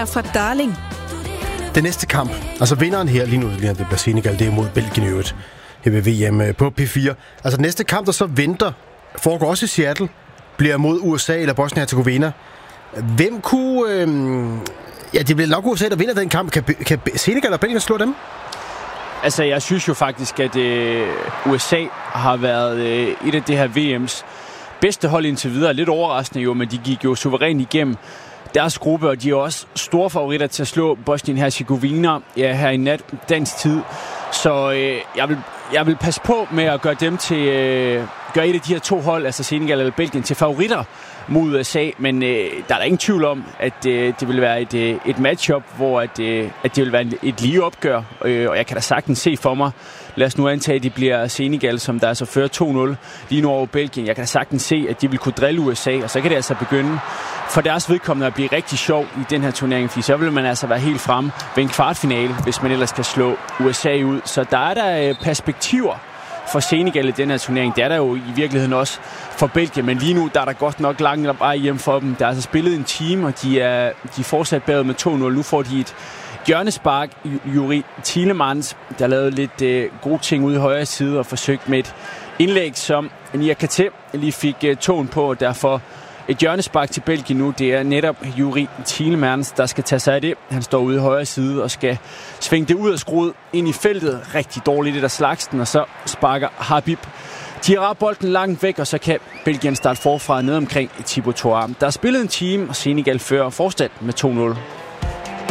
er fra Darling. Den næste kamp, altså vinderen her lige nu, det bliver Senegal, det er mod Belgien i øvrigt, her ved VM på P4. Altså den næste kamp, der så venter, foregår også i Seattle, bliver mod USA eller Bosnien-Herzegovina. Hvem kunne... det bliver nok USA, der vinder den kamp. Kan Senegal og Belgien slå dem? Altså, jeg synes jo faktisk, at USA har været et af det her VM's bedste hold indtil videre. Lidt overraskende jo, men de gik jo suverænt igennem deres gruppe, og de er også store favoritter til at slå Bosnien-Herzegovina her i nat dansk tid. Så jeg vil passe på med at gøre dem til gøre et af de her to hold, altså Senegal eller Belgien, til favoritter mod USA, men der er der ingen tvivl om, at det vil være et matchup, hvor at det vil være et lige opgør, og jeg kan da sagtens se for mig, lad os nu antage, at det bliver Senegal, som der altså fører 2-0 lige nu over Belgien. Jeg kan da sagtens se, at de vil kunne drille USA, og så kan det altså begynde for deres vedkommende at blive rigtig sjov i den her turnering, fordi så vil man altså være helt fremme ved en kvartfinale, hvis man ellers kan slå USA ud. Så der er der perspektiver for Senegal i den her turnering. Det er der jo i virkeligheden også for Belgien, men lige nu der er der godt nok langt vej hjem for dem. Der er altså spillet en time, og de er fortsat bagud med 2-0. Nu får de et hjørnespark. Yuri Tielemans, der lavede lidt gode ting ude i højre side og forsøgt med et indlæg, som Niakate lige fik tåen på, og derfor et hjørnespark til Belgien nu. Det er netop Yuri Tielemans, der skal tage sig af det. Han står ude i højre side og skal svinge det ud af skruet ind i feltet. Rigtig dårligt det der slagsten, og så sparker Habib Diarra bolden langt væk, og så kan Belgien starte forfra ned omkring Thibaut Courtois. Der er spillet en time, og Senegal fører fortsat med 2-0.